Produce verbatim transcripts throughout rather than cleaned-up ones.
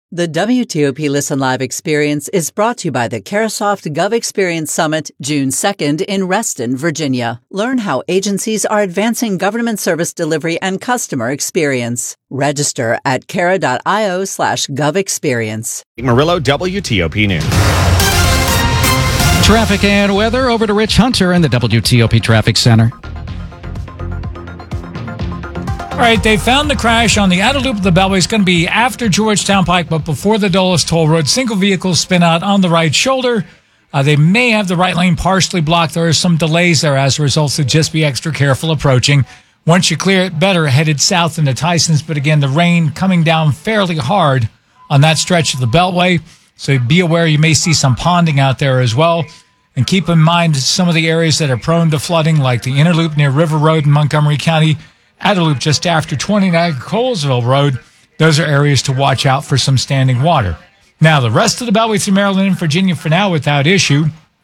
The W T O P Listen Live experience is brought to you by the Carasoft Gov Experience Summit, June second in Reston, Virginia. Learn how agencies are advancing government service delivery and customer experience. Register at cara.io slash govexperience. Murillo, W T O P News. Traffic and weather over to Rich Hunter in the W T O P Traffic Center. All right, they found the crash on the outer loop of the Beltway. It's going to be after Georgetown Pike, but before the Dulles Toll Road. Single vehicles spin out on the right shoulder. Uh, they may have the right lane partially blocked. There are some delays there as a result, so just be extra careful approaching. Once you clear it, better headed south into Tysons. But again, the rain coming down fairly hard on that stretch of the Beltway. So be aware you may see some ponding out there as well. And keep in mind some of the areas that are prone to flooding, like the inner loop near River Road in Montgomery County, outer loop just after twenty-nine Colesville Road. Those are areas to watch out for some standing water. Now, the rest of the Beltway through Maryland and Virginia for now without issue.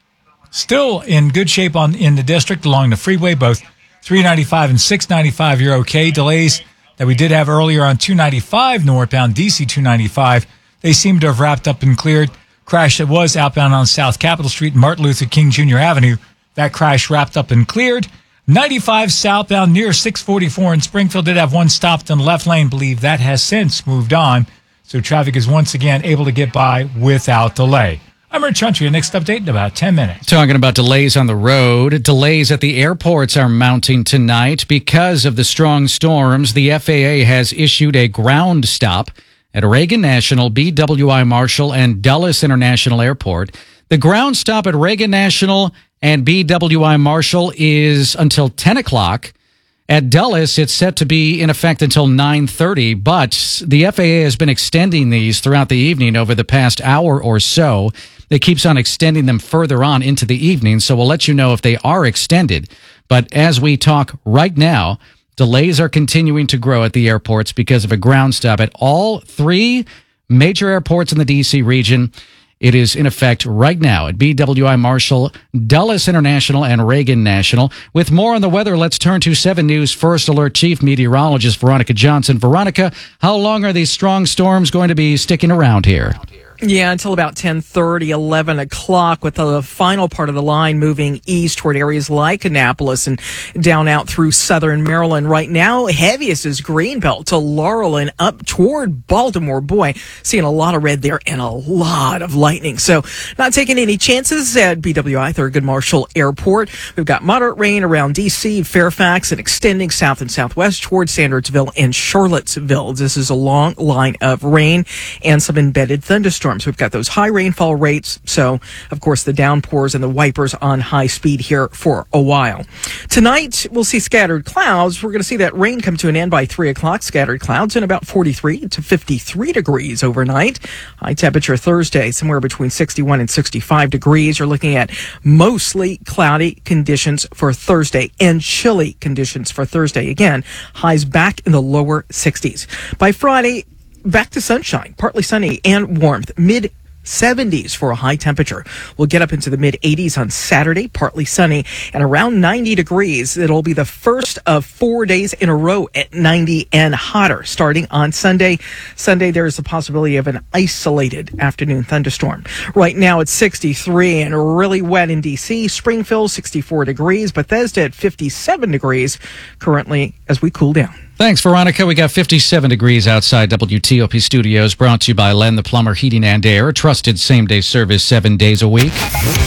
Still in good shape on in the district along the freeway, both three ninety-five and six ninety-five, you're okay. Delays that we did have earlier on two ninety-five northbound, D C two ninety-five, they seem to have wrapped up and cleared. Crash that was outbound on South Capitol Street and Martin Luther King Junior Avenue, that crash wrapped up and cleared. ninety-five southbound near six forty-four in Springfield did have one stopped in the left lane. Believe that has since moved on. So traffic is once again able to get by without delay. I'm Rich Hunter. Your next update in about ten minutes. Talking about delays on the road. Delays at the airports are mounting tonight because of the strong storms. The F A A has issued a ground stop at Reagan National, B W I Marshall, and Dulles International Airport. The ground stop at Reagan National and B W I Marshall is until ten o'clock. At Dulles, it's set to be in effect until nine thirty, but the F A A has been extending these throughout the evening over the past hour or so. It keeps on extending them further on into the evening, so we'll let you know if they are extended. But as we talk right now, delays are continuing to grow at the airports because of a ground stop at all three major airports in the D C region. It is in effect right now at B W I Marshall, Dulles International, and Reagan National. With more on the weather, let's turn to seven News First Alert Chief Meteorologist Veronica Johnson. Veronica, how long are these strong storms going to be sticking around here? Yeah, until about ten thirty, eleven o'clock, with the final part of the line moving east toward areas like Annapolis and down out through southern Maryland. Right now, heaviest is Greenbelt to Laurel and up toward Baltimore. Boy, seeing a lot of red there and a lot of lightning. So not taking any chances at B W I Thurgood Marshall Airport. We've got moderate rain around D C, Fairfax, and extending south and southwest toward Sandersville and Charlottesville. This is a long line of rain and some embedded thunderstorms. We've got those high rainfall rates, so of course the downpours and the wipers on high speed here for a while. Tonight we'll see scattered clouds. We're going to see that rain come to an end by three o'clock. Scattered clouds and about forty-three to fifty-three degrees overnight. High temperature Thursday somewhere between sixty-one and sixty-five degrees. You're looking at mostly cloudy conditions for Thursday and chilly conditions for Thursday. Again, highs back in the lower sixties. By Friday, back to sunshine, partly sunny and warmth, mid seventies for a high temperature. We'll get up into the mid eighties on Saturday, partly sunny, and around ninety degrees. It'll be the first of four days in a row at ninety and hotter, starting on Sunday. Sunday, there is a possibility of an isolated afternoon thunderstorm. Right now, it's sixty-three and really wet in D C. Springfield, sixty-four degrees. Bethesda at fifty-seven degrees currently as we cool down. Thanks, Veronica. We got fifty-seven degrees outside W T O P studios, brought to you by Len the Plumber Heating and Air, trusted same-day service seven days a week.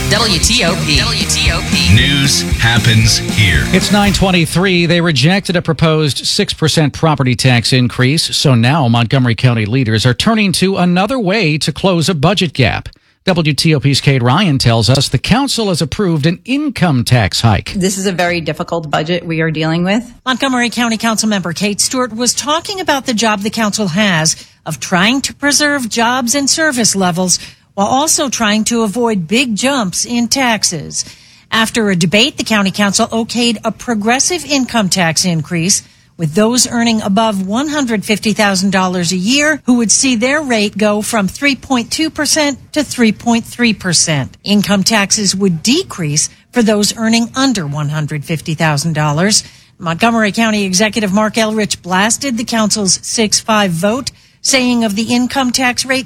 W T O P. W T O P. News happens here. It's nine twenty-three. They rejected a proposed six percent property tax increase, so now Montgomery County leaders are turning to another way to close a budget gap. W T O P's Kate Ryan tells us the council has approved an income tax hike. This is a very difficult budget we are dealing with. Montgomery County Council member Kate Stewart was talking about the job the council has of trying to preserve jobs and service levels while also trying to avoid big jumps in taxes. After a debate, the county council okayed a progressive income tax increase, with those earning above one hundred fifty thousand dollars a year who would see their rate go from three point two percent to three point three percent. Income taxes would decrease for those earning under one hundred fifty thousand dollars. Montgomery County Executive Mark Elrich blasted the council's six five vote, saying of the income tax rate,